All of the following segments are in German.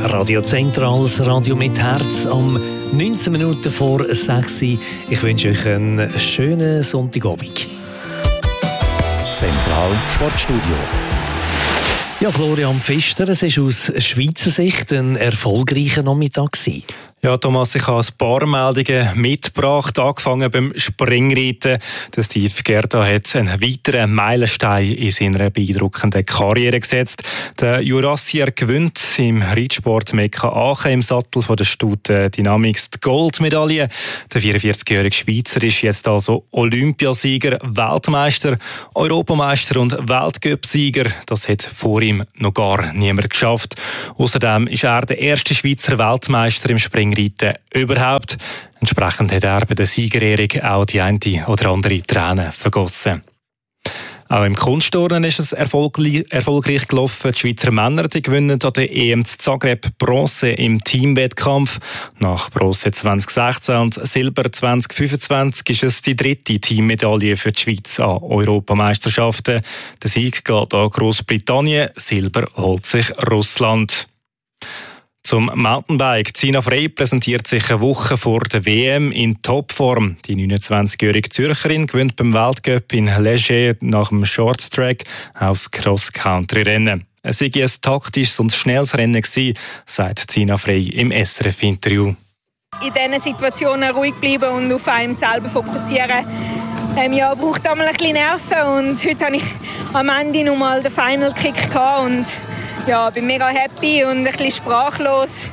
Radio Zentral, das Radio mit Herz, am 19 Minuten vor 6 Uhr. Ich wünsche euch einen schönen Sonntagabend. Zentral Sportstudio. Ja, Florian Pfister, es war aus Schweizer Sicht ein erfolgreicher Nachmittag. Ja, Thomas, ich habe ein paar Meldungen mitgebracht. Angefangen beim Springreiten. Der Steve Gerda hat einen weiteren Meilenstein in seiner beeindruckenden Karriere gesetzt. Der Jurassier gewinnt im Reitsport Mekka Aachen im Sattel von der Stute Dynamics die Goldmedaille. Der 44-jährige Schweizer ist jetzt also Olympiasieger, Weltmeister, Europameister und Weltcup-Sieger. Das hat vor ihm noch gar niemand geschafft. Außerdem ist er der erste Schweizer Weltmeister im Springreiten überhaupt. Entsprechend hat er bei der Siegerehrung auch die eine oder andere Träne vergossen. Auch im Kunstturnen ist es erfolgreich gelaufen. Die Schweizer Männer gewinnen an der EM Zagreb Bronze im Teamwettkampf. Nach Bronze 2016 und Silber 2025 ist es die dritte Teammedaille für die Schweiz an Europameisterschaften. Der Sieg geht an Großbritannien, Silber holt sich Russland. Zum Mountainbike. Zina Frey präsentiert sich eine Woche vor der WM in Topform. Die 29-jährige Zürcherin gewinnt beim Weltcup in Leger nach dem Shorttrack aufs Cross-Country-Rennen. Es sei ein taktisches und schnelles Rennen gewesen, sagt Zina Frey im SRF-Interview. In diesen Situationen ruhig bleiben und auf einem selber fokussieren. Ja, braucht einmal ein bisschen Nerven und heute hatte ich am Ende noch mal den Final Kick gehabt und ja, bin mega happy und ein bisschen sprachlos.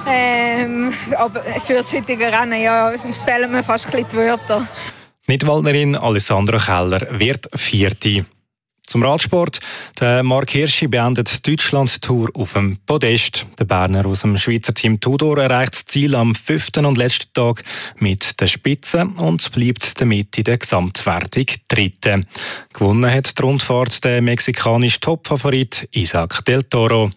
Aber für das heutige Rennen, ja, es fehlen mir fast ein bisschen die Wörter. Die Nidwaldnerin Alessandra Keller wird Vierte. Zum Radsport. Der Marc Hirschi beendet die Deutschland-Tour auf dem Podest. Der Berner aus dem Schweizer Team Tudor erreicht das Ziel am 5. und letzten Tag mit der Spitze und bleibt damit in der Gesamtwertung Dritte. Gewonnen hat die Rundfahrt der mexikanische Topfavorit Isaac del Toro.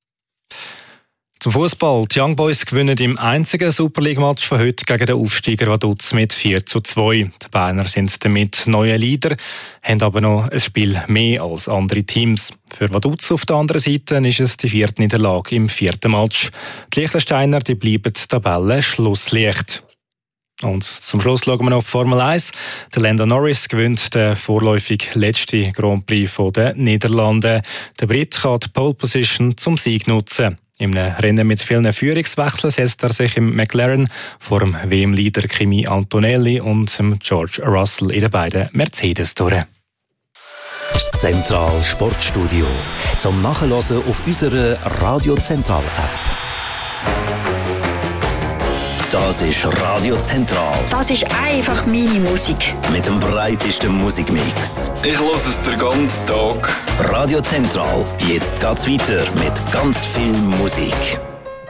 Zum Fußball. Die Young Boys gewinnen im einzigen Super League-Match von heute gegen den Aufsteiger Vaduz mit 4:2. Die Berner sind damit neue Leader, haben aber noch ein Spiel mehr als andere Teams. Für Vaduz auf der anderen Seite ist es die 4. Niederlage im 4. Match. Die Liechtensteiner bleiben Tabellen-Schlusslicht. Und zum Schluss schauen wir noch auf Formel 1. Der Lando Norris gewinnt den vorläufig letzten Grand Prix der Niederlande. Der Brit kann die Pole Position zum Sieg nutzen. Im Rennen mit vielen Führungswechseln setzt er sich im McLaren vor dem WM-Leader Kimi Antonelli und George Russell in den beiden Mercedes durch. Das Zentral Sportstudio. Zum Nachhören auf unserer Radio Zentral App. Das ist Radio Zentral. Das ist einfach meine Musik. Mit dem breitesten Musikmix. Ich höre es den ganzen Tag. Radio Zentral. Jetzt geht's weiter mit ganz viel Musik.